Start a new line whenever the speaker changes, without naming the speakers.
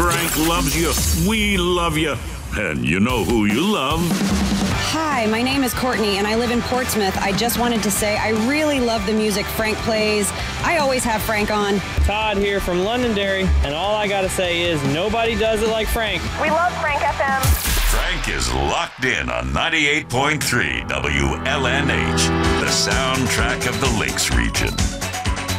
Frank loves you. We love you. And you know who you love.
Hi, my name is Courtney, and I live in Portsmouth. I just wanted to say I really love the music Frank plays. I always have Frank on.
Todd here from Londonderry, and all I gotta say is nobody does it like Frank.
We love Frank FM.
Frank is locked in on 98.3 WLNH, the soundtrack of the Lakes region.